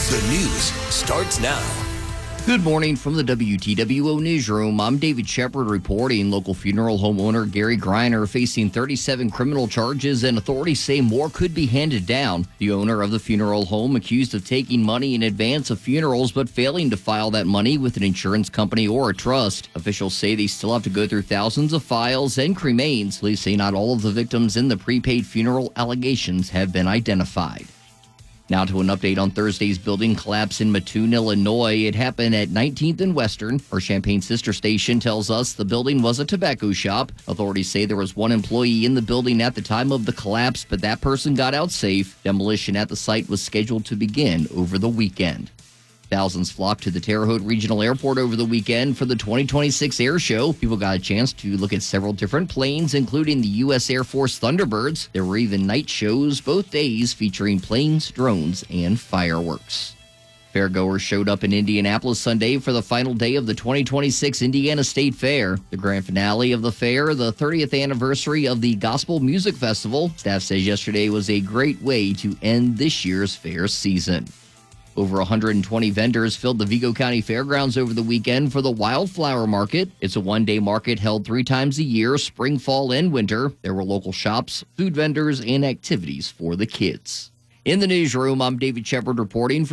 The news starts now. Good morning from the WTWO newsroom. I'm David Shepard reporting. Local funeral home owner Gary Greiner facing 37 criminal charges, and authorities say more could be handed down. The owner of the funeral home accused of taking money in advance of funerals but failing to file that money with an insurance company or a trust. Officials say they still have to go through thousands of files and cremains. Police say not all of the victims in the prepaid funeral allegations have been identified. Now to an update on Thursday's building collapse in Mattoon, Illinois. It happened at 19th and Western. Our Champaign sister station tells us the building was a tobacco shop. Authorities say there was one employee in the building at the time of the collapse, but that person got out safe. Demolition at the site was scheduled to begin over the weekend. Thousands flocked to the Terre Haute Regional Airport over the weekend for the 2026 Air Show. People got a chance to look at several different planes, including the U.S. Air Force Thunderbirds. There were even night shows both days featuring planes, drones, and fireworks. Fairgoers showed up in Indianapolis Sunday for the final day of the 2026 Indiana State Fair. The grand finale of the fair, the 30th anniversary of the Gospel Music Festival. Staff says yesterday was a great way to end this year's fair season. Over 120 vendors filled the Vigo County Fairgrounds over the weekend for the Wildflower Market. It's a one-day market held 3 times a year, spring, fall, and winter. There were local shops, food vendors, and activities for the kids. In the newsroom, I'm David Shepard reporting for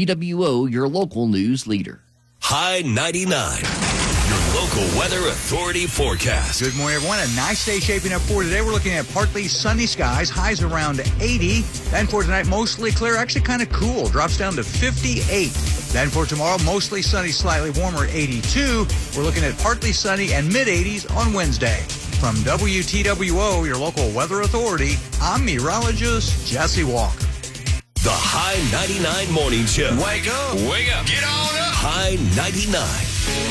WTWO, your local news leader. High 99. Your local weather authority forecast. Good morning, everyone. A nice day shaping up for today. We're looking at partly sunny skies, highs around 80. Then for tonight, mostly clear, actually kind of cool. Drops down to 58. Then for tomorrow, mostly sunny, slightly warmer, 82. We're looking at partly sunny and mid-80s on Wednesday. From WTWO, your local weather authority, I'm meteorologist Jesse Walker. The High 99 Morning Show. Wake up. Wake up. Get on up. High 99.